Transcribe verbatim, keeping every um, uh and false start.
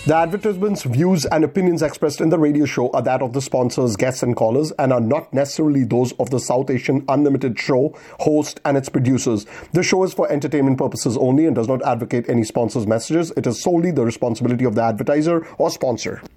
The advertisements, views, and opinions expressed in the radio show are that of the sponsors, guests, and callers, and are not necessarily those of the South Asian Unlimited show, host, and its producers. The show is for entertainment purposes only and does not advocate any sponsor's messages. It is solely the responsibility of the advertiser or sponsor.